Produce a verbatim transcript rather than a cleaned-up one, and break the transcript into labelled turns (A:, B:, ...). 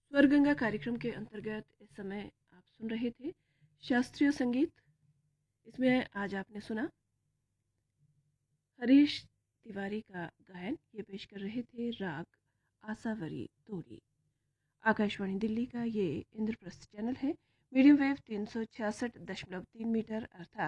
A: स्वरगंगा कार्यक्रम के अंतर्गत इस समय आप सुन रहे थे शास्त्रीय संगीत। इसमें आज आपने सुना हरीश तिवारी का गायन। ये पेश कर रहे थे राग आसावरी तोरी। आकाशवाणी दिल्ली का ये इंद्रप्रस्थ चैनल है। मीडियम वेव तीन सौ छियासठ दशमलव तीन मीटर अर्थात